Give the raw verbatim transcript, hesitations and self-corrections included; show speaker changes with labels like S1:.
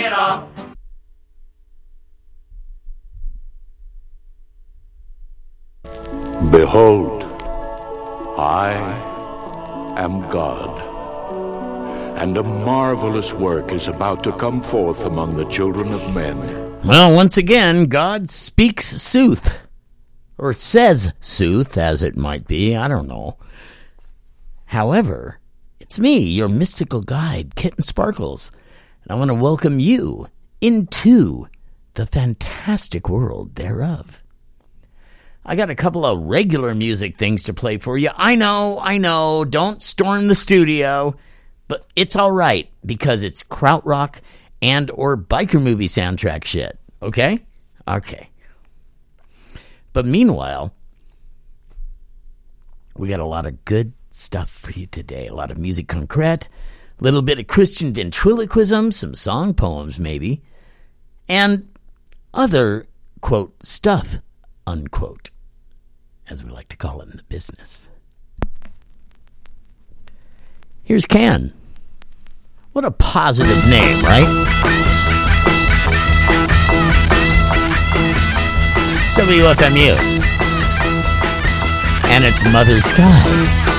S1: it off.
S2: Behold, I am God, and a marvelous work is about to come forth among the children of men.
S3: Well, once again, God speaks sooth, or says sooth, as it might be, I don't know. However, it's me, your mystical guide, Kitten Sparkles, and I want to welcome you into the fantastic world thereof. I got a couple of regular music things to play for you. I know, I know, don't storm the studio, but it's all right because it's krautrock and or biker movie soundtrack shit, okay? Okay. But meanwhile, we got a lot of good stuff for you today. A lot of musique concrète, a little bit of Christian ventriloquism, some song poems maybe, and other, quote, stuff, unquote, as we like to call it in the business. Here's Can. What a positive name, right? It's W F M U. And it's Mother Sky.